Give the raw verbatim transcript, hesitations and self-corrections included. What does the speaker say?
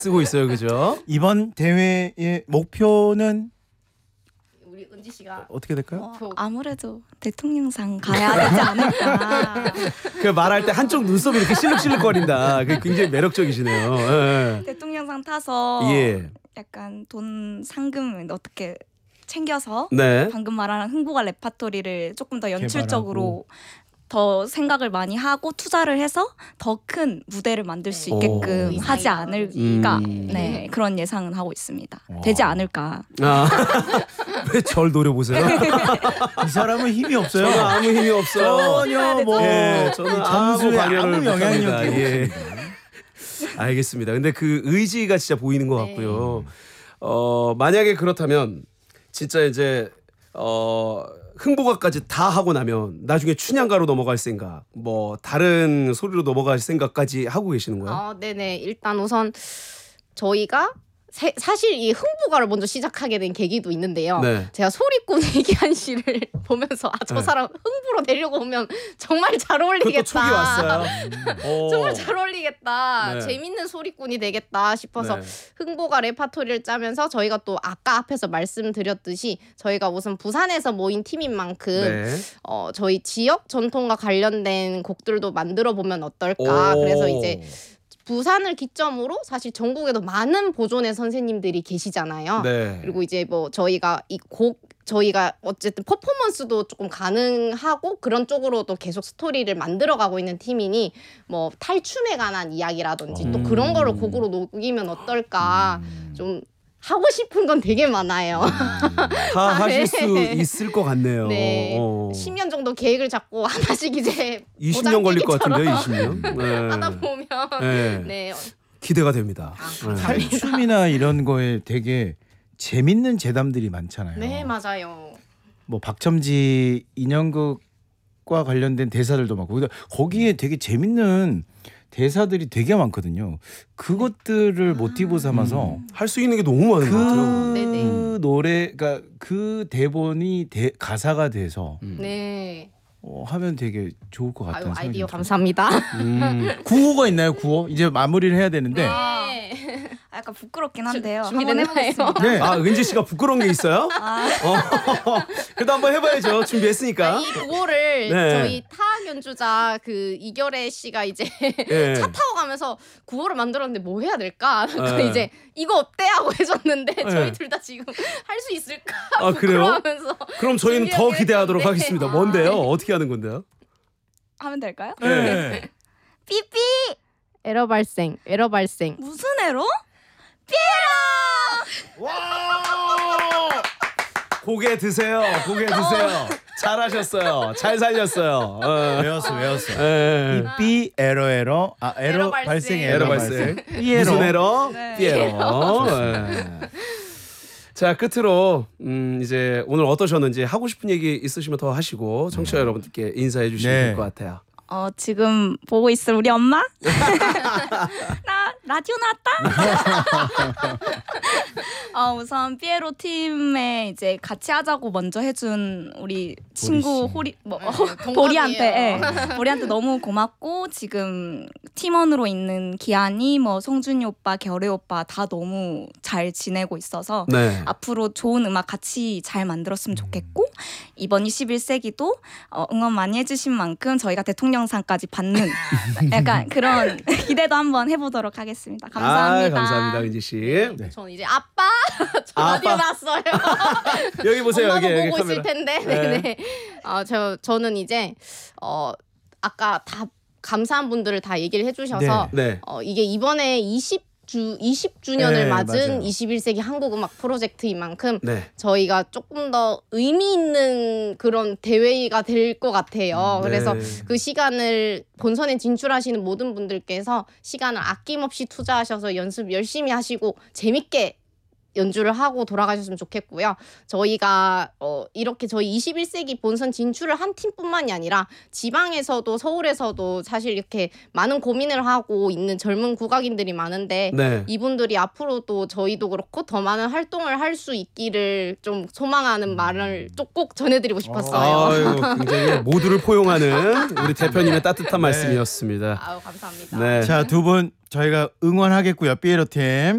쓰고 있어요, 그죠? 이번 대회의 목표는 우리 은지 씨가 어떻게 될까요? 어, 아무래도 대통령상 가야 되지 않을까. 그 말할 때 한쪽 눈썹이 이렇게 실룩실룩거린다. 그게 굉장히 매력적이시네요. 예. 대통령상 타서 예. 약간 돈 상금 어떻게 챙겨서 네. 방금 말한 흥부가 레파토리를 조금 더 연출적으로 더 생각을 많이 하고 투자를 해서 더 큰 무대를 만들 수 네. 있게끔 오. 하지 않을까. 음. 네, 그런 예상은 하고 있습니다. 와. 되지 않을까. 아. 왜 절 노려보세요? 이 사람은 힘이 없어요. 저는 아무 힘이 없어요. 전혀 뭐 예, 저는 아무 점수에 관여를 아무 영향력이 못합니다. 예. 없습니다. 알겠습니다. 근데 그 의지가 진짜 보이는 것 네. 같고요. 어, 만약에 그렇다면 진짜 이제 어, 흥보가까지 다 하고 나면 나중에 춘향가로 넘어갈 생각, 뭐 다른 소리로 넘어갈 생각까지 하고 계시는 거예요? 아, 네네. 일단 우선 저희가 세, 사실 이 흥부가를 먼저 시작하게 된 계기도 있는데요. 네. 제가 소리꾼 이기한 씨를 보면서 아, 저 네. 사람 흥부로 내려고 오면 정말 잘 그것도 어울리겠다. 촉이 왔어요. 오. 정말 잘 어울리겠다. 네. 재밌는 소리꾼이 되겠다 싶어서 네. 흥보가 레파토리를 짜면서 저희가 또 아까 앞에서 말씀드렸듯이 저희가 우선 부산에서 모인 팀인 만큼 네. 어, 저희 지역 전통과 관련된 곡들도 만들어 보면 어떨까. 오. 그래서 이제 부산을 기점으로 사실 전국에도 많은 보존의 선생님들이 계시잖아요. 네. 그리고 이제 뭐 저희가 이 곡 저희가 어쨌든 퍼포먼스도 조금 가능하고 그런 쪽으로도 계속 스토리를 만들어가고 있는 팀이니 뭐 탈춤에 관한 이야기라든지 또 음. 그런 거를 곡으로 녹이면 어떨까. 좀 하고 싶은 건 되게 많아요. 다 아, 하실 네. 수 있을 것 같네요. 네. 어. 십 년 정도 계획을 잡고 하나씩 이제 이십 년 걸릴 것 같은데요, 보장기기처럼 이십 년. 네. 하다 보면 네. 네. 기대가 됩니다. 아, 네. 감사합니다. 탈춤이나 이런 거에 되게 재밌는 재담들이 많잖아요. 네, 맞아요. 뭐 박첨지 인형극과 관련된 대사들도 많고 근데 거기에 되게 재밌는 대사들이 되게 많거든요. 그것들을 모티브 삼아서 할 수 있는 게 너무 많은 것 같아요. 그 네네. 노래, 그러니까 그 대본이 대, 가사가 돼서 음. 네. 어, 하면 되게 좋을 것 아유, 같다는 생각이 아이디어 들어요. 감사합니다. 음. 구호가 있나요? 구호? 이제 마무리를 해야 되는데. 네. 아, 약간 부끄럽긴 한데요. 주- 한번 준비됐나요? 해보겠습니다. 네. 아, 은지 씨가 부끄러운 게 있어요? 아, 어. 그래도 한번 해봐야죠. 준비했으니까. 이 구호를 네. 저희 타악 연주자 그 이결애 씨가 이제 예. 차 타고 가면서 구호를 만들었는데 뭐 해야 될까? 그러니까 네. 이제 이거 어때 하고 해줬는데 네. 저희 둘 다 지금 할 수 있을까? 아, 그래요? 부끄러워하면서 그럼 저희는 더 준비하기로 기대하도록 했는데. 하겠습니다. 아. 뭔데요? 어떻게 하는 건데요? 하면 될까요? 네. 삐삐 에러 발생, 에러 발생. 무슨 애로? 와! 고개 드세요. 고개 드세요. 잘하셨어요. 잘 살렸어요. 어. 외웠어, 외웠어. 예. 삐 에러 에러 아 에러, 에러 발생, 발생. 에러, 에러 발생. 발생. 삐 에러. 무슨 에러? 네. 삐에러. 예. 자, 끝으로 음, 이제 오늘 어떠셨는지 하고 싶은 얘기 있으시면 더 하시고 청취자 여러분들께 인사해 주시면 네. 될 것 같아요. 어, 지금 보고 있을 우리 엄마? 나 라디오 나왔다? 어, 우선 삐에로 팀에 이제 같이 하자고 먼저 해준 우리 친구 씨. 호리 뭐 네, 어, 동갑이에요. 보리한테 예. 보리한테 너무 고맙고 지금 팀원으로 있는 기한이 뭐 성준이 오빠, 결혜 오빠 다 너무 잘 지내고 있어서 네. 앞으로 좋은 음악 같이 잘 만들었으면 좋겠고 이번 이십일 세기도 어, 응원 많이 해주신 만큼 저희가 대통령상까지 받는 약간 그런 기대도 한번 해보도록 하겠습니다. 감사합니다. 아, 감사합니다, 은지 씨. 네. 저는 이제 아빠 저 아빠. 라디오 났어요. 여기 보세요. 엄마도 여기, 여기 보고 카메라. 있을 텐데. 네. 네네. 어, 저 저는 이제 어 아까 다 감사한 분들을 다 얘기를 해주셔서 네. 어 이게 이번에 이십 주 이십 주년을 네, 맞은 맞아요. 이십일 세기 한국 음악 프로젝트인 만큼 네. 저희가 조금 더 의미 있는 그런 대회가 될 것 같아요. 네. 그래서 그 시간을 본선에 진출하시는 모든 분들께서 시간을 아낌없이 투자하셔서 연습 열심히 하시고 재밌게 연주를 하고 돌아가셨으면 좋겠고요. 저희가 어, 이렇게 저희 이십일 세기 본선 진출을 한 팀뿐만이 아니라 지방에서도 서울에서도 사실 이렇게 많은 고민을 하고 있는 젊은 국악인들이 많은데 네. 이분들이 앞으로도 저희도 그렇고 더 많은 활동을 할 수 있기를 좀 소망하는 말을 좀 꼭 전해드리고 싶었어요. 아유, 굉장히 모두를 포용하는 우리 대표님의 따뜻한 네. 말씀이었습니다. 아유 감사합니다. 네. 자, 두 분 저희가 응원하겠고요. 삐에로 팀.